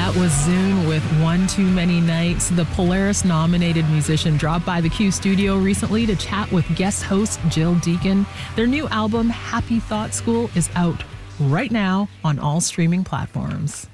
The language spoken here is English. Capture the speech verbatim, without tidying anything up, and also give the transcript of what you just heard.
That was Zune with One Too Many Nights. The Polaris-nominated musician dropped by the Q studio recently to chat with guest host Jill Deacon. Their new album, Happy Thought School, is out right now on all streaming platforms.